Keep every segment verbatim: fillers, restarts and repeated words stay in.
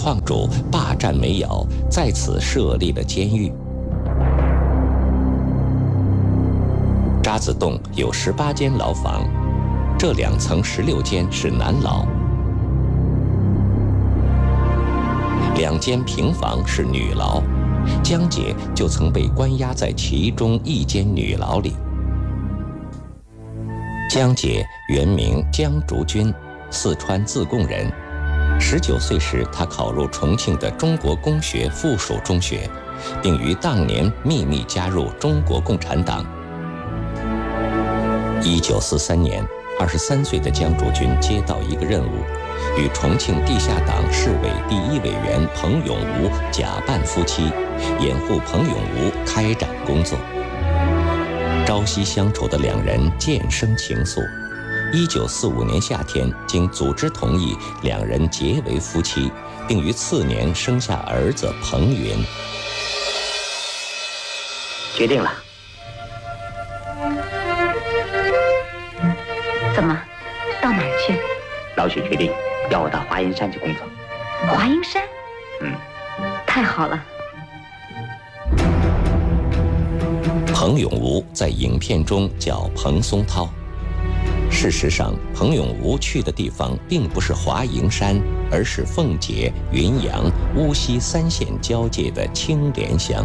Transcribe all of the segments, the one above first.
矿主霸占煤窑，在此设立了监狱。渣滓洞有十八间牢房，这两层十六间是男牢，两间平房是女牢。江姐就曾被关押在其中一间女牢里。江姐原名江竹君，四川自贡人。十九岁时，她考入重庆的中国公学附属中学，并于当年秘密加入中国共产党。一九四三年，二十三岁的江竹君接到一个任务，与重庆地下党市委第一委员彭永吾假扮夫妻，掩护彭永吾开展工作。朝夕相处的两人渐生情愫。一九四五年夏天，经组织同意，两人结为夫妻，并于次年生下儿子彭云。 决定了。 怎么？到哪儿去？ 老许决定要我到华阴山去工作。 华阴山？ 嗯， 太好了。 彭永吾在影片中叫彭松涛。事实上，彭永吾去的地方并不是华阴山，而是奉节、云阳、巫溪三县交界的青莲乡。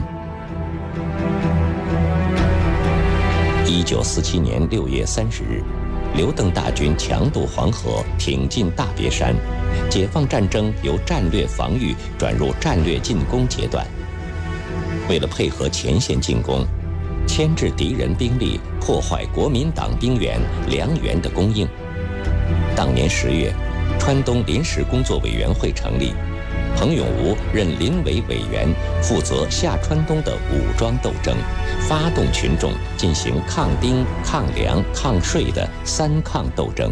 一九四七年六月三十日，刘邓大军强渡黄河，挺进大别山，解放战争由战略防御转入战略进攻阶段。为了配合前线进攻，牵制敌人兵力，破坏国民党兵员、粮源的供应。当年十月，川东临时工作委员会成立，彭永吾任临委委员，负责下川东的武装斗争，发动群众进行抗丁、抗粮、抗税的三抗斗争。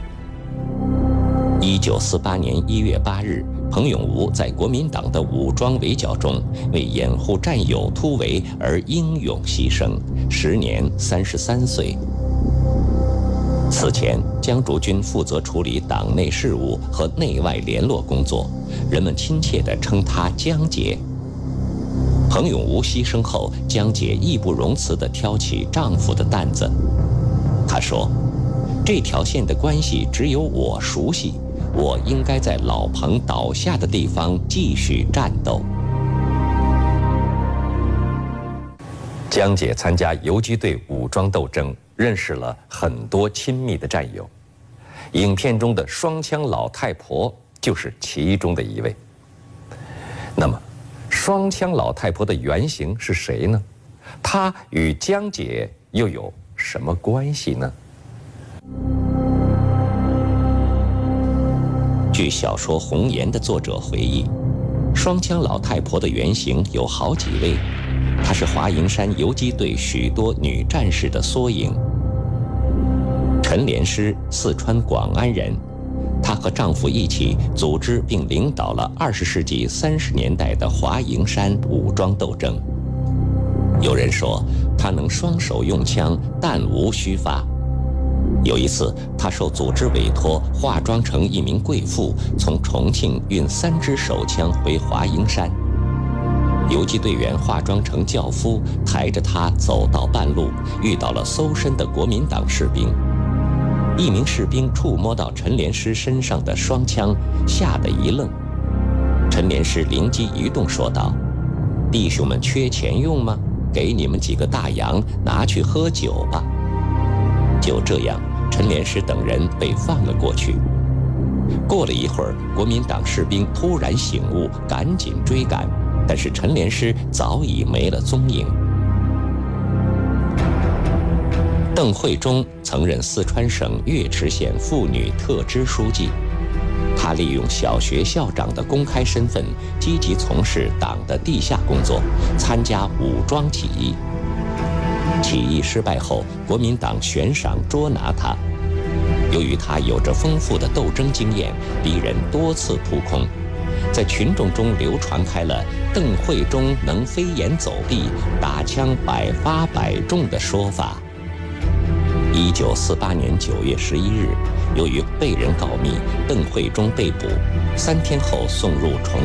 一九四八年一月八日，彭永吾在国民党的武装围剿中，为掩护战友突围而英勇牺牲，时年三十三岁。此前，江竹君负责处理党内事务和内外联络工作，人们亲切地称她江姐。彭永吾牺牲后，江姐义不容辞地挑起丈夫的担子。她说：“这条线的关系只有我熟悉。我应该在老彭倒下的地方继续战斗。”江姐参加游击队武装斗争，认识了很多亲密的战友。影片中的双枪老太婆就是其中的一位。那么，双枪老太婆的原型是谁呢？她与江姐又有什么关系呢？据小说《红颜》的作者回忆，双枪老太婆的原型有好几位，她是华阴山游击队许多女战士的缩影。陈莲师，四川广安人，她和丈夫一起组织并领导了二十世纪三十年代的华阴山武装斗争。有人说，她能双手用枪，弹无虚发。有一次，她受组织委托，化妆成一名贵妇，从重庆运三支手枪回华阴山。游击队员化妆成轿夫，抬着她走到半路，遇到了搜身的国民党士兵。一名士兵触摸到陈莲师身上的双枪，吓得一愣。陈莲师灵机一动，说道：“弟兄们缺钱用吗？给你们几个大洋，拿去喝酒吧。”就这样，陈莲师等人被放了过去。过了一会儿，国民党士兵突然醒悟，赶紧追赶，但是陈莲师早已没了踪影。邓慧忠曾任四川省岳池县妇女特支书记，他利用小学校长的公开身份，积极从事党的地下工作，参加武装起义。起义失败后，国民党悬赏捉拿他。由于他有着丰富的斗争经验，敌人多次扑空，在群众中流传开了邓慧忠能飞檐走壁，打枪百发百中的说法。一九四八年九月十一日，由于被人告密，邓慧忠被捕，三天后送入重